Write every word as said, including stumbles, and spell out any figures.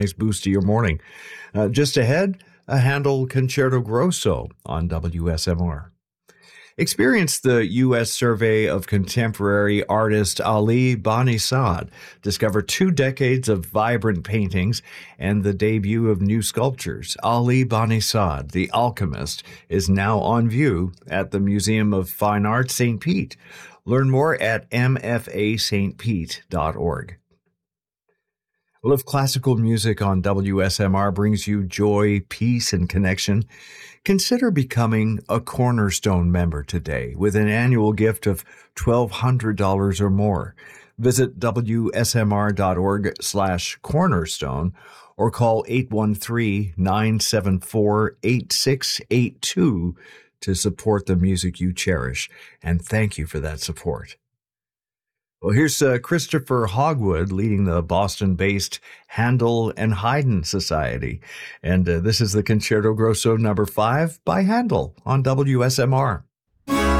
Nice boost to your morning. Uh, just ahead, a Handel Concerto Grosso on W S M R. Experience the U S survey of contemporary artist Ali Bani Saad. Discover two decades of vibrant paintings and the debut of new sculptures. Ali Bani Saad, The Alchemist, is now on view at the Museum of Fine Arts, Saint Pete. Learn more at m f a s t pete dot org. Well, if classical music on W S M R brings you joy, peace, and connection, consider becoming a Cornerstone member today with an annual gift of twelve hundred dollars or more. Visit w s m r dot org slash cornerstone or call eight one three, nine seven four, eight six eight two to support the music you cherish. And thank you for that support. Well, here's uh, Christopher Hogwood leading the Boston-based Handel and Haydn Society. And uh, this is the Concerto Grosso number five by Handel on W S M R.